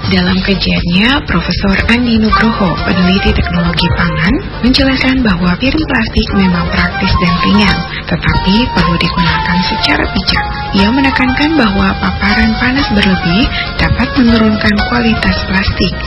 Dalam kajiannya, Profesor Andi Nugroho, peneliti teknologi pangan, menjelaskan bahwa piring plastik memang praktis dan ringan, tetapi perlu digunakan secara bijak. Ia menekankan bahwa paparan panas berlebih dapat menurunkan kualitas plastik,